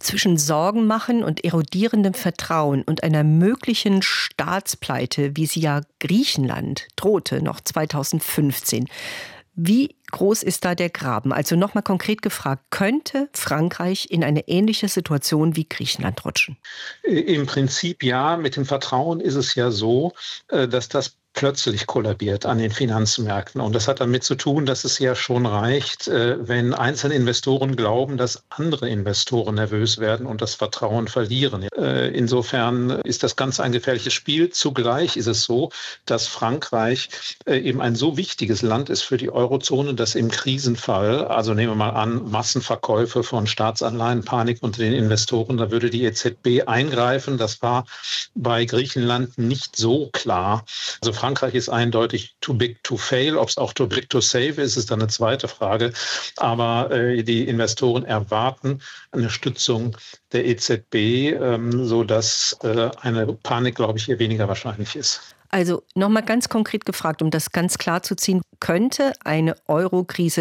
Zwischen Sorgen machen und erodierendem Vertrauen und einer möglichen Staatspleite, wie sie ja Griechenland drohte, noch 2015. Wie groß ist da der Graben? Also nochmal konkret gefragt, könnte Frankreich in eine ähnliche Situation wie Griechenland rutschen? Im Prinzip ja. Mit dem Vertrauen ist es ja so, dass das plötzlich kollabiert an den Finanzmärkten. Und das hat damit zu tun, dass es ja schon reicht, wenn einzelne Investoren glauben, dass andere Investoren nervös werden und das Vertrauen verlieren. Insofern ist das ganz ein gefährliches Spiel. Zugleich ist es so, dass Frankreich eben ein so wichtiges Land ist für die Eurozone, dass im Krisenfall, also nehmen wir mal an, Massenverkäufe von Staatsanleihen, Panik unter den Investoren, da würde die EZB eingreifen. Das war bei Griechenland nicht so klar. Also Frankreich ist eindeutig too big to fail. Ob es auch too big to save ist, ist dann eine zweite Frage. Aber die Investoren erwarten eine Stützung der EZB, sodass eine Panik, glaube ich, hier weniger wahrscheinlich ist. Also nochmal ganz konkret gefragt, um das ganz klar zu ziehen, könnte eine Euro-Krise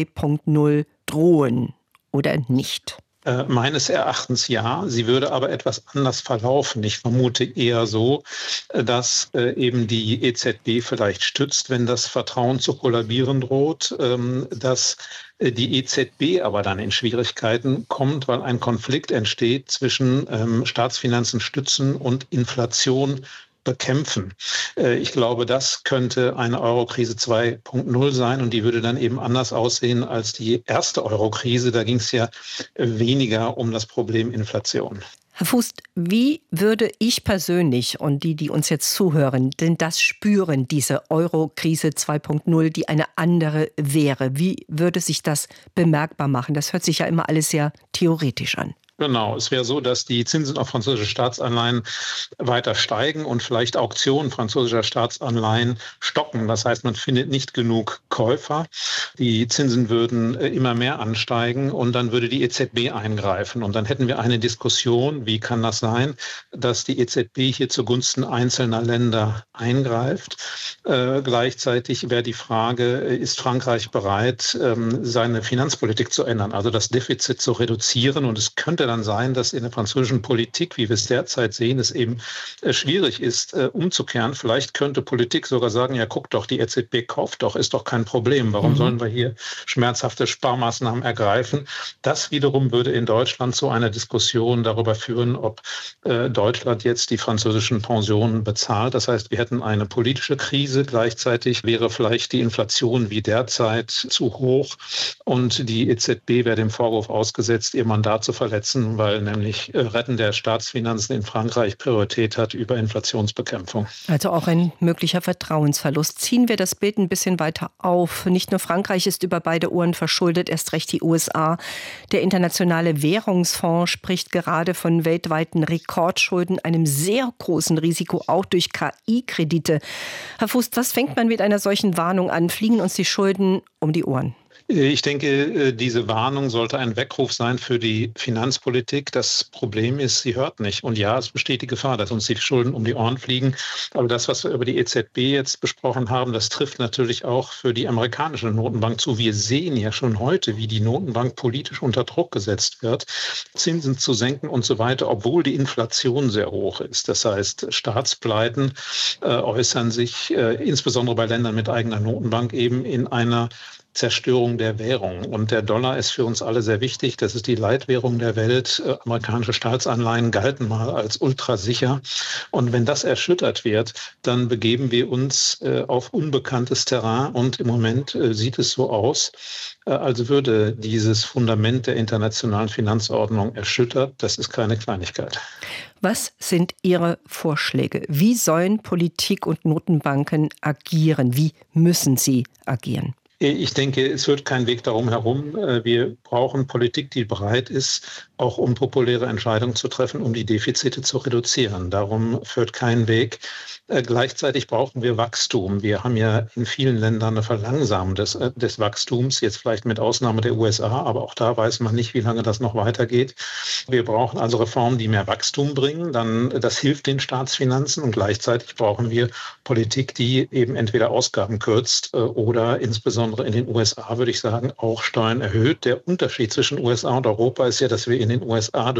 2.0 drohen oder nicht? Meines Erachtens ja. Sie würde aber etwas anders verlaufen. Ich vermute eher so, dass eben die EZB vielleicht stützt, wenn das Vertrauen zu kollabieren droht, dass die EZB aber dann in Schwierigkeiten kommt, weil ein Konflikt entsteht zwischen Staatsfinanzen stützen und Inflation bekämpfen. Ich glaube, das könnte eine Eurokrise 2.0 sein und die würde dann eben anders aussehen als die erste Eurokrise. Da ging es ja weniger um das Problem Inflation. Herr Fuß, wie würde ich persönlich und die uns jetzt zuhören, denn das spüren, diese Euro-Krise 2.0, die eine andere wäre? Wie würde sich das bemerkbar machen? Das hört sich ja immer alles sehr theoretisch an. Genau, es wäre so, dass die Zinsen auf französische Staatsanleihen weiter steigen und vielleicht Auktionen französischer Staatsanleihen stocken. Das heißt, man findet nicht genug Käufer. Die Zinsen würden immer mehr ansteigen und dann würde die EZB eingreifen. Und dann hätten wir eine Diskussion, wie kann das sein, dass die EZB hier zugunsten einzelner Länder eingreift. Gleichzeitig wäre die Frage, ist Frankreich bereit, seine Finanzpolitik zu ändern, also das Defizit zu reduzieren? Und es könnte dann sein, dass in der französischen Politik, wie wir es derzeit sehen, es eben schwierig ist, umzukehren. Vielleicht könnte Politik sogar sagen, ja, guck doch, die EZB kauft doch, ist doch kein Problem. Warum sollen wir hier schmerzhafte Sparmaßnahmen ergreifen? Das wiederum würde in Deutschland zu einer Diskussion darüber führen, ob Deutschland jetzt die französischen Pensionen bezahlt. Das heißt, wir hätten eine politische Krise. Gleichzeitig wäre vielleicht die Inflation wie derzeit zu hoch und die EZB wäre dem Vorwurf ausgesetzt, ihr Mandat zu verletzen, weil nämlich Retten der Staatsfinanzen in Frankreich Priorität hat über Inflationsbekämpfung. Also auch ein möglicher Vertrauensverlust. Ziehen wir das Bild ein bisschen weiter auf. Nicht nur Frankreich ist über beide Ohren verschuldet, erst recht die USA. Der Internationale Währungsfonds spricht gerade von weltweiten Rekordschulden, einem sehr großen Risiko, auch durch KI-Kredite. Herr Fuß, was fängt man mit einer solchen Warnung an? Fliegen uns die Schulden um die Ohren? Ich denke, diese Warnung sollte ein Weckruf sein für die Finanzpolitik. Das Problem ist, sie hört nicht. Und ja, es besteht die Gefahr, dass uns die Schulden um die Ohren fliegen. Aber das, was wir über die EZB jetzt besprochen haben, das trifft natürlich auch für die amerikanische Notenbank zu. Wir sehen ja schon heute, wie die Notenbank politisch unter Druck gesetzt wird, Zinsen zu senken und so weiter, obwohl die Inflation sehr hoch ist. Das heißt, Staatspleiten äußern sich insbesondere bei Ländern mit eigener Notenbank eben in einer Zerstörung der Währung. Und der Dollar ist für uns alle sehr wichtig. Das ist die Leitwährung der Welt. Amerikanische Staatsanleihen galten mal als ultrasicher. Und wenn das erschüttert wird, dann begeben wir uns auf unbekanntes Terrain. Und im Moment sieht es so aus, als würde dieses Fundament der internationalen Finanzordnung erschüttert. Das ist keine Kleinigkeit. Was sind Ihre Vorschläge? Wie sollen Politik und Notenbanken agieren? Wie müssen sie agieren? Ich denke, es führt kein Weg darum herum. Wir brauchen Politik, die bereit ist, auch unpopuläre Entscheidungen zu treffen, um die Defizite zu reduzieren. Darum führt kein Weg. Gleichzeitig brauchen wir Wachstum. Wir haben ja in vielen Ländern eine Verlangsamung des Wachstums, jetzt vielleicht mit Ausnahme der USA, aber auch da weiß man nicht, wie lange das noch weitergeht. Wir brauchen also Reformen, die mehr Wachstum bringen. Das hilft den Staatsfinanzen und gleichzeitig brauchen wir Politik, die eben entweder Ausgaben kürzt oder insbesondere in den USA, würde ich sagen, auch Steuern erhöht. Der Unterschied zwischen USA und Europa ist ja, dass wir in den USA